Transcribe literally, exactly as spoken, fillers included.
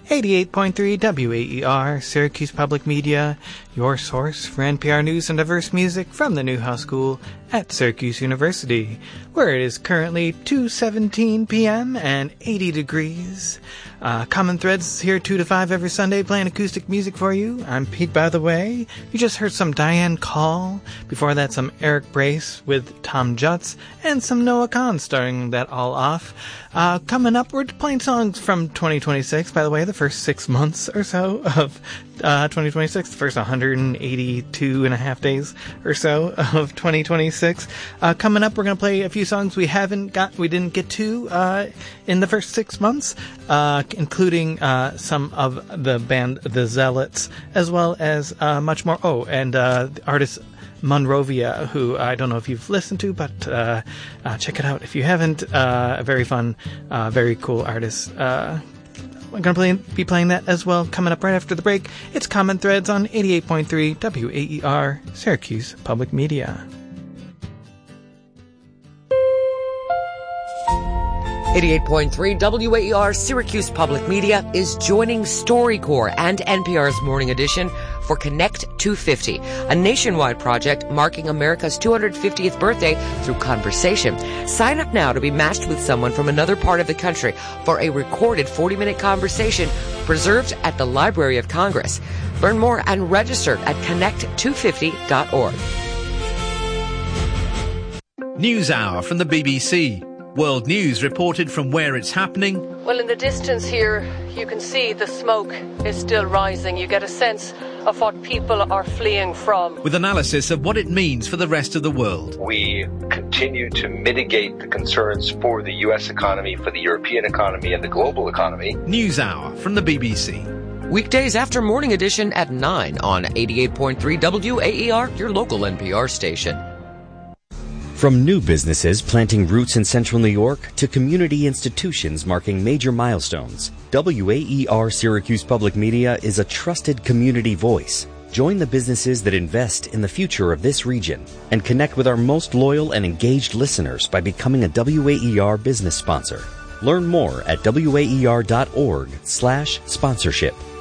eighty-eight point three W A E R, Syracuse Public Media, your source for N P R news and diverse music from the Newhouse School at Syracuse University, where it is currently two seventeen p.m. and eighty degrees. Uh, Common Threads is here two to five every Sunday playing acoustic music for you. I'm Pete, by the way. You just heard some Diane Call. Before that, some Eric Brace with Tom Jutz and some Noah Kahn starting that all off. Uh, coming up, we're playing songs from twenty twenty-six, by the way, the first six months or so of uh, twenty twenty-six, the first one hundred eighty-two and a half days or so of twenty twenty-six. Uh, coming up, we're going to play a few songs we haven't got, we didn't get to uh, in the first six months, uh, including uh, some of the band The Zealots, as well as uh, much more. Oh, and uh, the artist Monrovia, who I don't know if you've listened to, but uh, uh, check it out if you haven't. Uh, a very fun, uh, very cool artist. Uh, I'm going to play, be playing that as well coming up right after the break. It's Common Threads on eighty-eight point three W A E R, Syracuse Public Media. eighty-eight point three W A E R Syracuse Public Media is joining StoryCorps and N P R's Morning Edition for Connect two fifty, a nationwide project marking America's two hundred fiftieth birthday through conversation. Sign up now to be matched with someone from another part of the country for a recorded forty-minute conversation preserved at the Library of Congress. Learn more and register at connect two fifty dot org. News Hour from the B B C. World news reported from where it's happening. Well, in the distance here, you can see the smoke is still rising. You get a sense of what people are fleeing from. With analysis of what it means for the rest of the world. We continue to mitigate the concerns for the U S economy, for the European economy, and the global economy. News Hour from the B B C. Weekdays after Morning Edition at nine on eighty-eight point three W A E R, your local N P R station. From new businesses planting roots in central New York to community institutions marking major milestones, W A E R Syracuse Public Media is a trusted community voice. Join the businesses that invest in the future of this region and connect with our most loyal and engaged listeners by becoming a W A E R business sponsor. Learn more at W A E R dot org slash sponsorship.